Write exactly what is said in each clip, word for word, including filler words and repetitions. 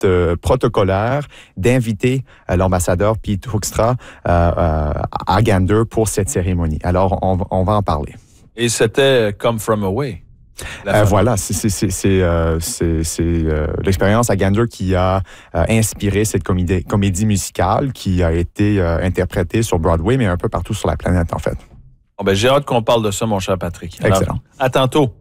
euh, protocolaire d'inviter euh, l'ambassadeur Pete Hoekstra euh, euh, à Gander pour cette cérémonie. Alors, on, on va en parler. Et c'était Come From Away. Euh, voilà, c'est, c'est, c'est, c'est, euh, c'est, c'est euh, l'expérience à Gander qui a euh, inspiré cette comédie, comédie musicale qui a été euh, interprétée sur Broadway, mais un peu partout sur la planète, en fait. Bon, ben, j'ai hâte qu'on parle de ça, mon cher Patrick. Alors, excellent. À tantôt.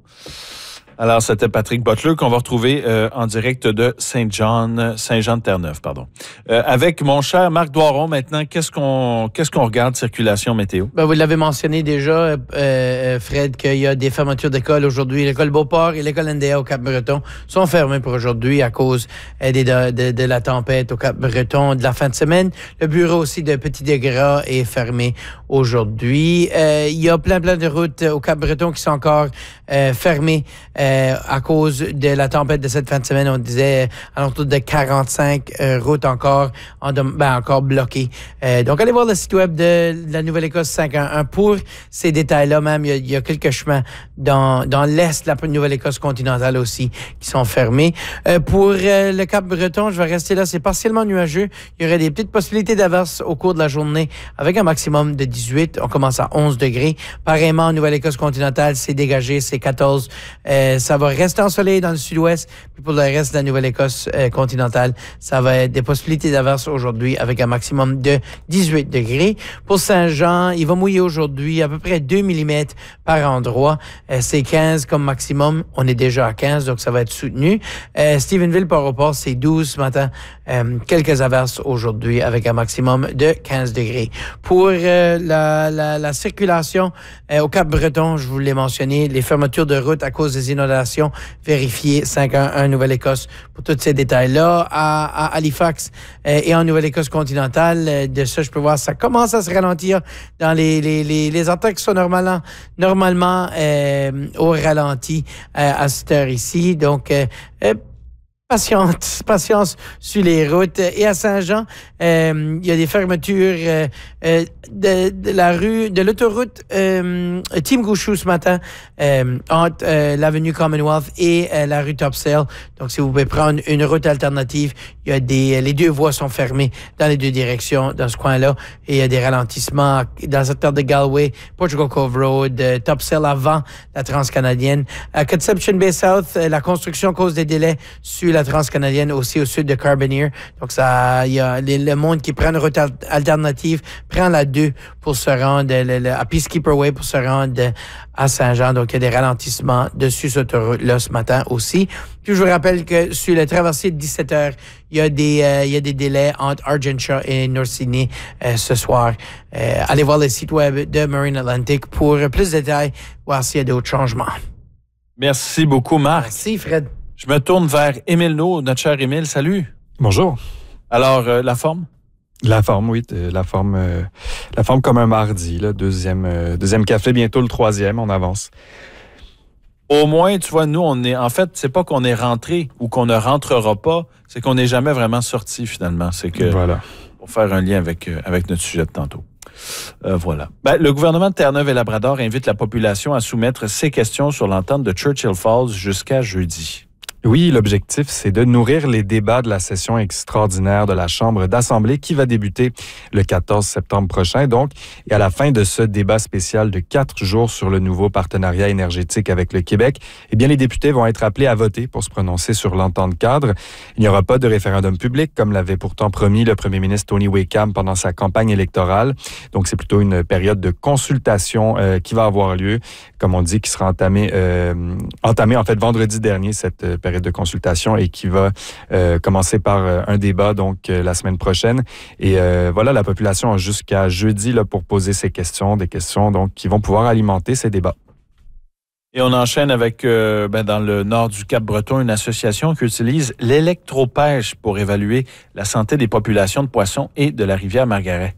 Alors, c'était Patrick Butler qu'on va retrouver euh, en direct de Saint-Jean, Saint-Jean-de-Terre-Neuve, pardon. Euh, avec mon cher Marc Doiron, maintenant, qu'est-ce qu'on qu'est-ce qu'on regarde, circulation météo? Ben, vous l'avez mentionné déjà, euh, Fred, qu'il y a des fermetures d'école aujourd'hui. L'école Beauport et l'école N D A au Cap-Breton sont fermées pour aujourd'hui à cause euh, des, de, de, de la tempête au Cap-Breton de la fin de semaine. Le bureau aussi de Petit-Dégras est fermé aujourd'hui. Euh, il y a plein, plein de routes au Cap-Breton qui sont encore euh, fermées euh, à cause de la tempête de cette fin de semaine. On disait à l'entour de quarante-cinq euh, routes encore, en, ben, encore bloquées. Euh, donc, allez voir le site web de la Nouvelle-Écosse cinq un un pour ces détails-là. Même, il y a, il y a quelques chemins dans, dans l'est de la Nouvelle-Écosse continentale aussi qui sont fermés. Euh, pour euh, le Cap-Breton, je vais rester là. C'est partiellement nuageux. Il y aurait des petites possibilités d'averses au cours de la journée avec un maximum de dix-huit. On commence à onze degrés. Pareillement, en Nouvelle-Écosse continentale, c'est dégagé, c'est quatorze. Euh, ça va rester ensoleillé dans le sud-ouest. Puis pour le reste de la Nouvelle-Écosse euh, continentale, ça va être des possibilités d'averses aujourd'hui avec un maximum de dix-huit degrés. Pour Saint-Jean, il va mouiller aujourd'hui à peu près deux millimètres par endroit. Euh, c'est quinze comme maximum. On est déjà à quinze, donc ça va être soutenu. Euh, Stephenville, Port-au-Port, c'est douze ce matin. Euh, quelques averses aujourd'hui avec un maximum de quinze degrés. Pour euh, la, la, la circulation euh, au Cap-Breton, je vous l'ai mentionné, les fermetures de route à cause des inondations, vérifiez cinq un un Nouvelle-Écosse pour tous ces détails-là. À, à Halifax euh, et en Nouvelle-Écosse continentale, euh, de ça, je peux voir, ça commence à se ralentir dans les, les, les, les attaques qui sont normalement, normalement euh, au ralenti euh, à cette heure ici. Donc, euh, euh, Patience, patience sur les routes. Et à Saint-Jean, euh, il y a des fermetures euh, euh, de, de la rue, de l'autoroute euh, Tim Gouchou ce matin euh, entre euh, l'avenue Commonwealth et euh, la rue Topsail. Donc, si vous pouvez prendre une route alternative, il y a des, les deux voies sont fermées dans les deux directions dans ce coin-là. Et il y a des ralentissements dans le secteur de Galway, Portugal Cove Road, euh, Topsail avant la Transcanadienne. À Conception Bay South, euh, la construction cause des délais sur la Transcanadienne aussi au sud de Carbonear. Donc, ça, il y a les, le monde qui prend une route alternative, prend la deux pour se rendre le, le, à Peacekeeper Way pour se rendre à Saint-Jean. Donc, il y a des ralentissements dessus cette route-là ce matin aussi. Puis, je vous rappelle que sur le traversier de dix-sept heures, il y a des, euh, il y a des délais entre Argentia et North Sydney euh, ce soir. Euh, allez voir le site web de Marine Atlantic pour plus de détails, voir s'il y a d'autres changements. Merci beaucoup, Marc. Merci, Fred. Je me tourne vers Émile No, notre cher Émile. Salut. Bonjour. Alors, euh, la forme? La forme, oui. La forme, euh, la forme comme un mardi. Là, deuxième, euh, deuxième café, bientôt le troisième. On avance. Au moins, tu vois, nous, on est... En fait, c'est pas qu'on est rentré ou qu'on ne rentrera pas, c'est qu'on n'est jamais vraiment sorti, finalement. C'est que... Voilà. Pour faire un lien avec, euh, avec notre sujet de tantôt. Euh, voilà. Ben, le gouvernement de Terre-Neuve et Labrador invite la population à soumettre ses questions sur l'entente de Churchill Falls jusqu'à jeudi. Oui, l'objectif, c'est de nourrir les débats de la session extraordinaire de la Chambre d'Assemblée qui va débuter le quatorze septembre prochain. Donc, et à la fin de ce débat spécial de quatre jours sur le nouveau partenariat énergétique avec le Québec, eh bien, les députés vont être appelés à voter pour se prononcer sur l'entente cadre. Il n'y aura pas de référendum public, comme l'avait pourtant promis le premier ministre Tony Wakeham pendant sa campagne électorale. Donc, c'est plutôt une période de consultation euh, qui va avoir lieu, comme on dit, qui sera entamée, euh, entamée en fait vendredi dernier, cette période de consultation et qui va euh, commencer par euh, un débat donc euh, la semaine prochaine. Et euh, voilà, la population a jusqu'à jeudi là, pour poser ses questions, des questions donc qui vont pouvoir alimenter ces débats. Et on enchaîne avec, euh, ben, dans le nord du Cap-Breton, une association qui utilise l'électropêche pour évaluer la santé des populations de poissons et de la rivière Margaret.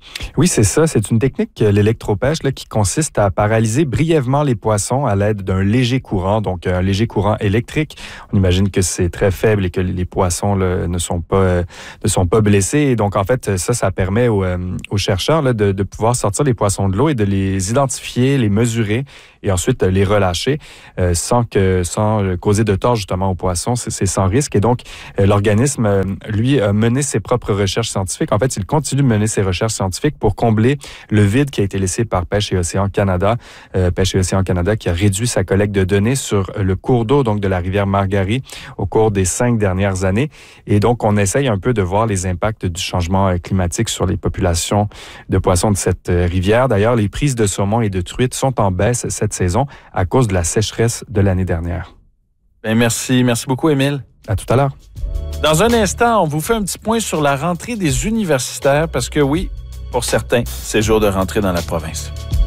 Oui, c'est ça. C'est une technique, l'électropêche, là, qui consiste à paralyser brièvement les poissons à l'aide d'un léger courant, donc un léger courant électrique. On imagine que c'est très faible et que les poissons là, ne sont pas euh, ne sont pas blessés. Et donc, en fait, ça, ça permet aux, euh, aux chercheurs là, de, de pouvoir sortir les poissons de l'eau et de les identifier, les mesurer et ensuite les relâcher euh, sans que sans causer de tort justement aux poissons. C'est, c'est sans risque. Et donc, euh, l'organisme, euh, lui, a mené ses propres recherches scientifiques. En fait, il continue de mener ses recherches scientifiques pour combler le vide qui a été laissé par Pêche et Océan Canada. Euh, Pêche et Océan Canada qui a réduit sa collecte de données sur le cours d'eau, donc de la rivière Margaree, au cours des cinq dernières années. Et donc, on essaye un peu de voir les impacts du changement climatique sur les populations de poissons de cette rivière. D'ailleurs, les prises de saumon et de truites sont en baisse cette saison à cause de la sécheresse de l'année dernière. Bien, merci. Merci beaucoup, Émile. À tout à l'heure. Dans un instant, on vous fait un petit point sur la rentrée des universitaires parce que oui, pour certains, c'est jour de rentrer dans la province.